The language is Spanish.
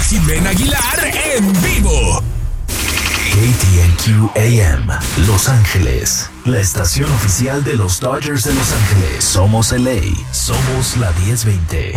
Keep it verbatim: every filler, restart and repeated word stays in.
Jimena Aguilar en vivo. K T N Q A M, Los Ángeles, la estación oficial de los Dodgers de Los Ángeles. Somos L A, somos la diez veinte.